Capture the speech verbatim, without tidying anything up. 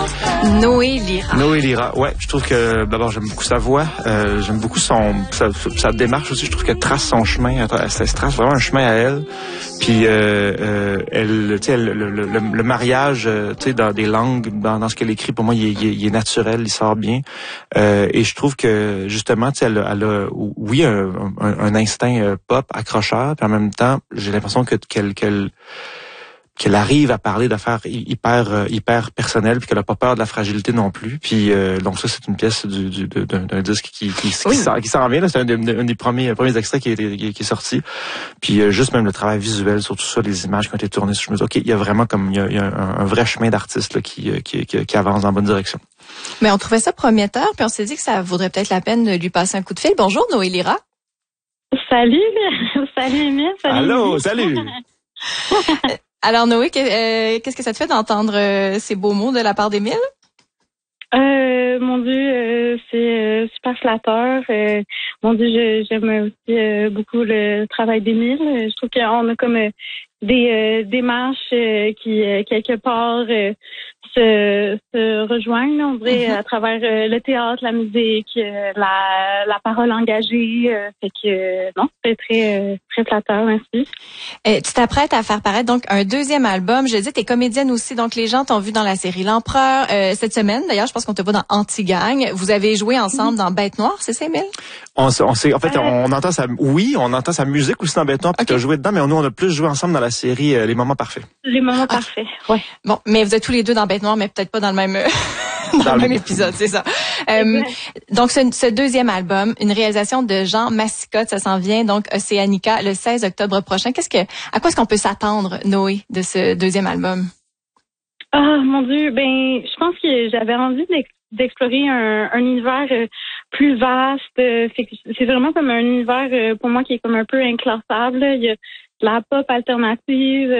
Noé Lira. Noé Lira, ouais. Je trouve que d'abord j'aime beaucoup sa voix, euh, j'aime beaucoup son sa, sa démarche aussi. Je trouve qu'elle trace son chemin, elle, elle trace vraiment un chemin à elle. Puis euh, euh, elle, tu sais, le, le, le, le mariage, tu sais, dans des langues, dans, dans ce qu'elle écrit, pour moi, il est, il est, il est naturel, il sort bien. Euh, et je trouve que justement, tu sais, elle, elle a, oui, un, un, un instinct pop accrocheur, puis en même temps, j'ai l'impression que qu'elle qu'elle qu'elle arrive à parler d'affaires hyper hyper personnelles, puis qu'elle a pas peur de la fragilité non plus. Puis euh, donc ça, c'est une pièce du, du, d'un, d'un disque qui qui, qui, oui. qui s'en qui s'en vient. Là. C'est un, des, un des premiers premiers extraits qui est, qui, qui est sorti. Puis euh, juste même le travail visuel sur tout ça, les images qui ont été tournées, je me dis ok, il y a vraiment comme il y a, il y a un, un vrai chemin d'artiste là, qui, qui qui qui avance dans la bonne direction. Mais on trouvait ça prometteur, puis on s'est dit que ça vaudrait peut-être la peine de lui passer un coup de fil. Bonjour Noé Lira. Salut, salut Émile. Salut. Allô, salut. Alors Noé, qu'est-ce que ça te fait d'entendre ces beaux mots de la part d'Émile? Euh, mon Dieu, euh, c'est euh, super flatteur. Euh, mon Dieu, je, j'aime aussi euh, beaucoup le travail d'Émile. Je trouve qu'on a comme euh, des euh, démarches euh, qui, euh, quelque part, euh, se, se rejoignent, on dirait, mm-hmm. à travers euh, le théâtre, la musique, euh, la, la parole engagée. Euh, fait que, euh, non, c'est très, euh, très flatteur, merci. Et tu t'apprêtes à faire paraître donc un deuxième album. Je le dis, t'es comédienne aussi, donc les gens t'ont vu dans la série L'Empereur euh, cette semaine. D'ailleurs, je pense qu'on te voit dans Anti-Gang. Vous avez joué ensemble mm-hmm. dans Bête Noire, c'est ça, Émile? On, on sait, en fait, euh... on entend sa, oui, on entend sa musique aussi dans Bête Noire, puis okay. tu as joué dedans, mais nous, on a plus joué ensemble dans la série euh, Les Moments Parfaits. Les Moments ah. Parfaits, ouais. Bon, mais vous êtes tous les deux dans Bête Noire, mais peut-être pas dans le même dans, dans le même épisode, c'est ça. Euh, donc, ce, ce deuxième album, une réalisation de Jean Massicotte, ça s'en vient donc Océanica le seize octobre prochain. Qu'est-ce que, à quoi est-ce qu'on peut s'attendre, Noé, de ce deuxième album? Ah, oh, mon Dieu, ben, je pense que j'avais envie d'explorer un, un univers euh, plus vaste. Euh, c'est vraiment comme un univers euh, pour moi qui est comme un peu inclassable. Il y a de la pop alternative.